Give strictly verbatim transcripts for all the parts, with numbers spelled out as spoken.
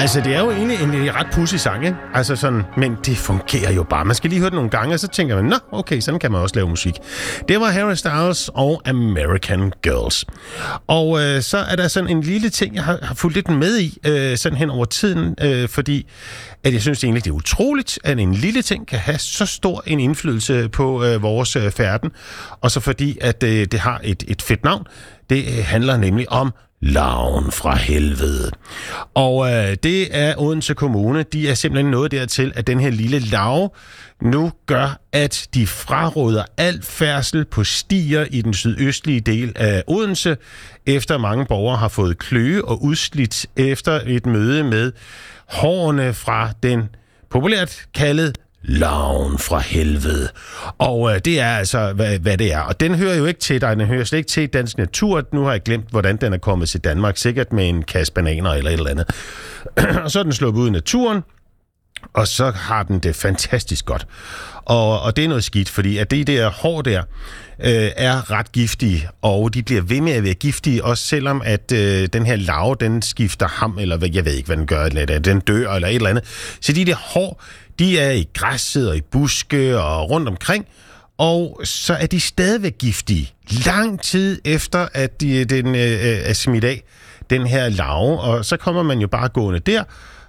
Altså, det er jo egentlig en ret pudsig sang, ikke? Altså sådan, men det fungerer jo bare. Man skal lige høre det nogle gange, og så tænker man, nå, okay, sådan kan man også lave musik. Det var Harry Styles og American Girls. Og øh, så er der sådan en lille ting, jeg har, har fulgt lidt med i, øh, sådan hen over tiden, øh, fordi at jeg synes egentlig, det er utroligt, at en lille ting kan have så stor en indflydelse på øh, vores øh, færden. Og så fordi, at øh, det har et, et fedt navn. Det øh, handler nemlig om Larven fra helvede. Og øh, det er Odense Kommune. De er simpelthen nået dertil, at den her lille larve nu gør, at de fraråder al færdsel på stier i den sydøstlige del af Odense, efter mange borgere har fået kløe og udslidt efter et møde med hårene fra den populært kaldet Larven fra helvede. Og øh, det er altså, hvad, hvad det er. Og den hører jo ikke til dig. Den hører slet ikke til Dansk Natur. Nu har jeg glemt, hvordan den er kommet til Danmark. Sikkert med en kasse bananer eller et eller andet. Og så er den sluppet ud i naturen. Og så har den det fantastisk godt. Og, og det er noget skidt, fordi at det der hår der øh, er ret giftige, og de bliver ved med at være giftige, også selvom at øh, den her larve, den skifter ham, eller hvad, jeg ved ikke, hvad den gør, eller den dør, eller et eller andet. Så de der hår, de er i græsset og i buske og rundt omkring, og så er de stadigvæk giftige. Lang tid efter, at de, den øh, er smidt af, den her larve, og så kommer man jo bare gående der,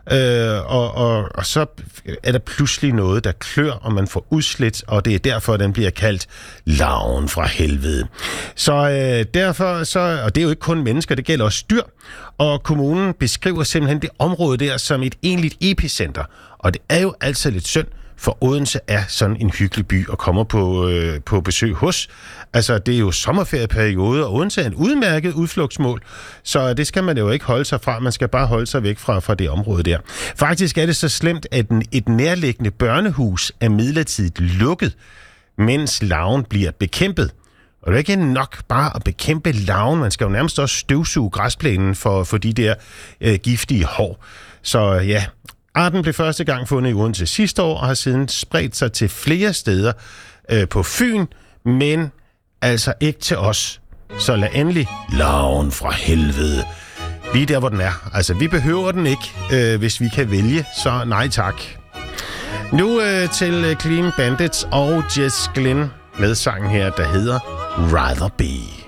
Øh, og, og, og så er der pludselig noget, der klør, og man får udslidt, og det er derfor, den bliver kaldt larven fra helvede. Så øh, derfor, så, og det er jo ikke kun mennesker, det gælder også dyr, og kommunen beskriver simpelthen det område der som et egentligt epicenter, og det er jo altid lidt synd, for Odense er sådan en hyggelig by at komme på, øh, på besøg hos. Altså, det er jo sommerferieperiode, og Odense er en udmærket udflugtsmål, så det skal man jo ikke holde sig fra. Man skal bare holde sig væk fra, fra det område der. Faktisk er det så slemt, at en, et nærliggende børnehus er midlertidigt lukket, mens larven bliver bekæmpet. Og det er ikke nok bare at bekæmpe larven. Man skal jo nærmest også støvsuge græsplænen for, for de der øh, giftige hår. Så ja, arten blev første gang fundet i Odense sidste år, og har siden spredt sig til flere steder øh, på Fyn, men altså ikke til os. Så lad endelig larven fra helvede lige der, hvor den er. Altså, vi behøver den ikke, øh, hvis vi kan vælge, så nej tak. Nu øh, til Clean Bandits og Jess Glynn med sangen her, der hedder Rather Be.